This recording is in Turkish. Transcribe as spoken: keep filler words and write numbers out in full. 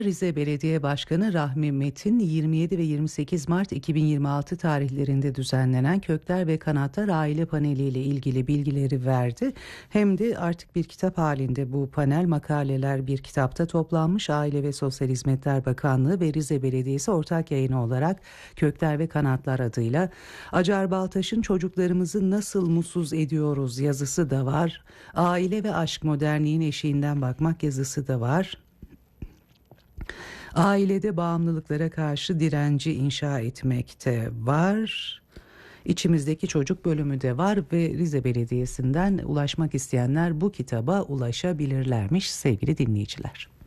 Rize Belediye Başkanı Rahmi Metin yirmi yedi ve yirmi sekiz Mart iki bin yirmi altı tarihlerinde düzenlenen Kökler ve Kanatlar Aile Paneli ile ilgili bilgileri verdi. Hem de artık bir kitap halinde bu panel, makaleler bir kitapta toplanmış. Aile ve Sosyal Hizmetler Bakanlığı ve Rize Belediyesi ortak yayını olarak Kökler ve Kanatlar adıyla Acar Baltaş'ın Çocuklarımızı Nasıl Mutsuz Ediyoruz yazısı da var. Aile ve Aşk Modernliğin Eşiğinden Bakmak yazısı da var. Ailede bağımlılıklara karşı direnci inşa etmekte var. İçimizdeki Çocuk bölümü de var ve Rize Belediyesi'nden ulaşmak isteyenler bu kitaba ulaşabilirlermiş sevgili dinleyiciler.